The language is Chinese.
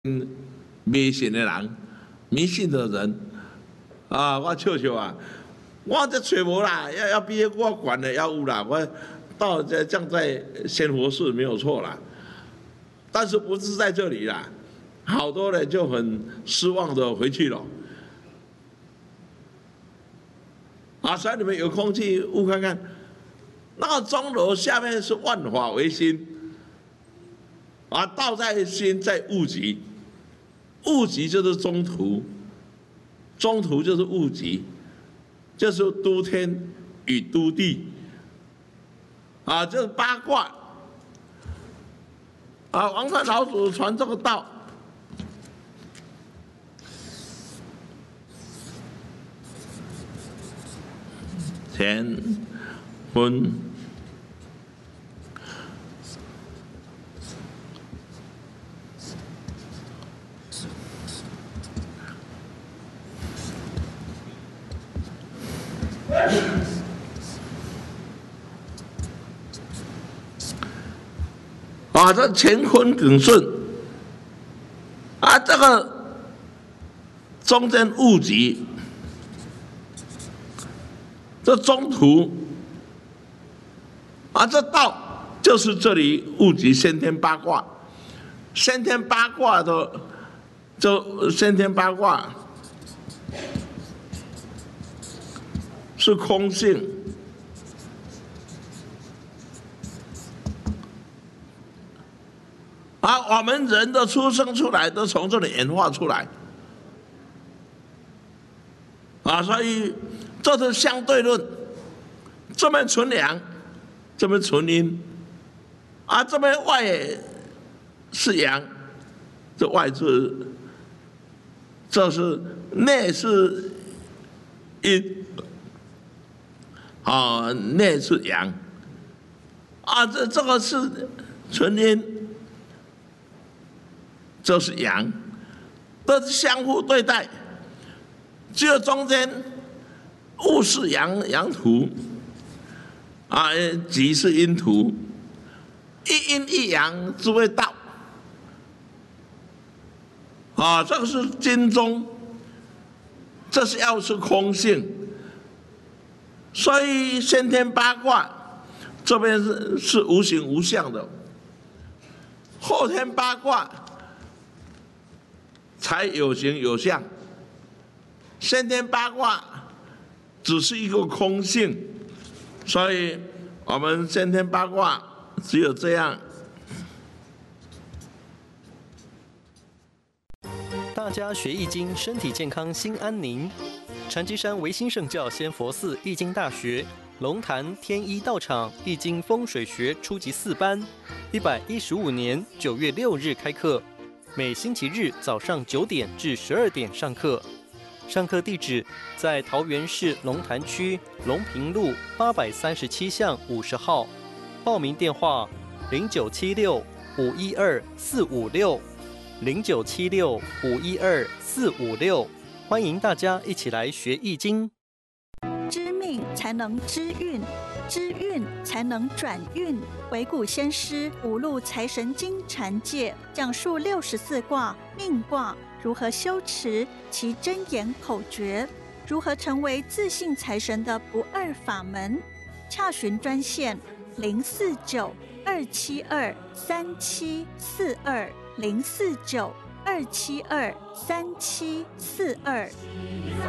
迷信的人，迷信的人啊，我笑笑啊，我这找无啦，要比我管的要有啦，我到这降在仙佛寺没有错啦，但是不是在这里啦，好多人就很失望的回去了。啊，所以你们有空去悟看看，那个钟楼下面是万法唯心，啊，道在心，在物极。物极就是中途，中途就是物极，就是都天与都地，啊，就是八卦，啊，王禅老祖传这个道，乾坤。啊，这乾坤耿顺，啊，这个中间物极，这中途，啊，这道就是这里物极先天八卦，先天八卦的，就先天八卦是空性。啊，我们人的出生出来都从这里演化出来，啊，所以这是相对论，这边纯阳，这边纯阴，啊，这边外是阳，这外是，这是内是阴，啊，内是阳，啊，这个是纯阴。这是阳，都是相互对待，只有中间物是阳土，啊，极是阴土，一阴一阳之谓道，啊，这个是经中，这是要是空性，所以先天八卦这边是无形无相的，后天八卦才有形有相，先天八卦只是一个空性，所以我们先天八卦只有这样。 大家学易经，身体健康，心安宁。禅机山唯心圣教仙佛寺易经大学龙潭天一道场易经风水学初级4班，115年9月6日开课。每星期日早上9点至12点上课，上课地址在桃园市龙潭区龙平路837巷50号，报名电话0976-512-456，0976-512-456，欢迎大家一起来学易经。 知命才能知运，知运才能转运。惟古先师五路财神经禅界讲述64卦命卦如何修持，其真言口诀，如何成为自信财神的不二法门。洽询专线049-272-3742，049-272-3742。